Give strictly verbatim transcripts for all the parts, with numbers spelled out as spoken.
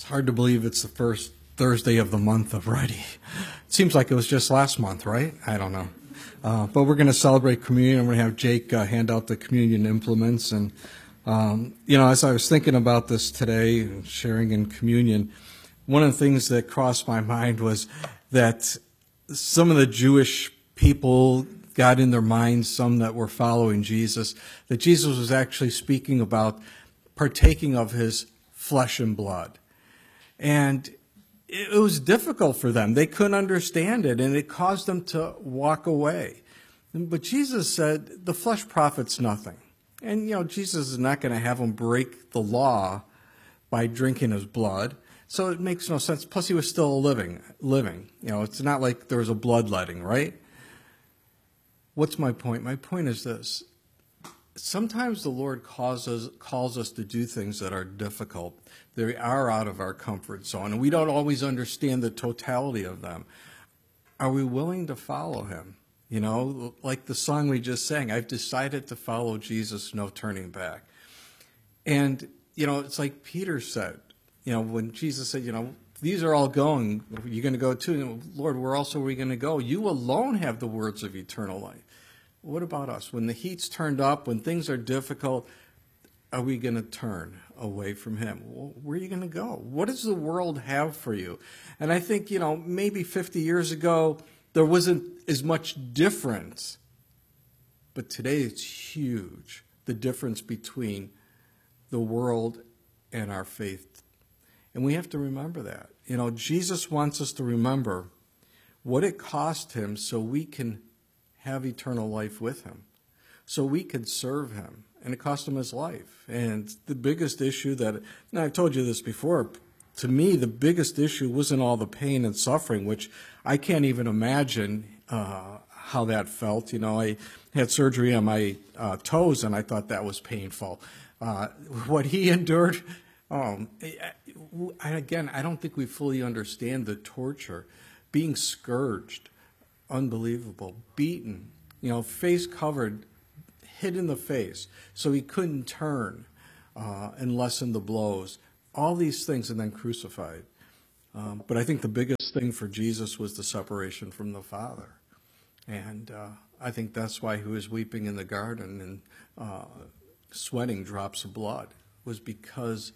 It's hard to believe it's the first Thursday of the month already. It seems like it was just last month, right? I don't know. Uh, but we're going to celebrate communion. We're going to have Jake uh, hand out the communion implements. And, um, you know, as I was thinking about this today, sharing in communion, one of the things that crossed my mind was that some of the Jewish people got in their minds, some that were following Jesus, that Jesus was actually speaking about partaking of his flesh and blood. And it was difficult for them. They couldn't understand it, and it caused them to walk away. But Jesus said, the flesh profits nothing. And, you know, Jesus is not going to have them break the law by drinking his blood. So it makes no sense. Plus, he was still living. living. You know, it's not like there was a bloodletting, right? What's my point? My point is this. Sometimes the Lord calls us, calls us to do things that are difficult. They are out of our comfort zone, and we don't always understand the totality of them. Are we willing to follow him? You know, like the song we just sang, I've decided to follow Jesus, no turning back. And, you know, it's like Peter said, you know, when Jesus said, you know, these are all going, you're going to go too. You know, Lord, where else are we going to go? You alone have the words of eternal life. What about us? When the heat's turned up, when things are difficult, are we going to turn away from him? Well, where are you going to go? What does the world have for you? And I think, you know, maybe fifty years ago, there wasn't as much difference. But today it's huge, the difference between the world and our faith. And we have to remember that. You know, Jesus wants us to remember what it cost him so we can have eternal life with him, so we could serve him. And it cost him his life. And the biggest issue that, and I've told you this before, to me, the biggest issue wasn't all the pain and suffering, which I can't even imagine uh, how that felt. You know, I had surgery on my uh, toes, and I thought that was painful. Uh, what he endured, um, I, again, I don't think we fully understand the torture. Being scourged, unbelievable, beaten, you know, face covered, hit in the face, so he couldn't turn uh, and lessen the blows. All these things, and then crucified. Um, but I think the biggest thing for Jesus was the separation from the Father. And uh, I think that's why he was weeping in the garden and uh, sweating drops of blood, was because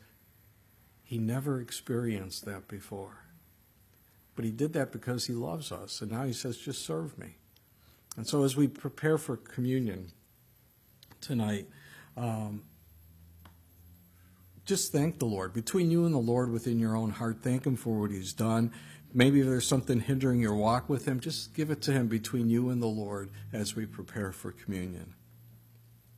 he never experienced that before. But he did that because he loves us, and now he says, just serve me. And so as we prepare for communion tonight, um, just thank the Lord. Between you and the Lord within your own heart, thank him for what he's done. Maybe if there's something hindering your walk with him, just give it to him between you and the Lord as we prepare for communion.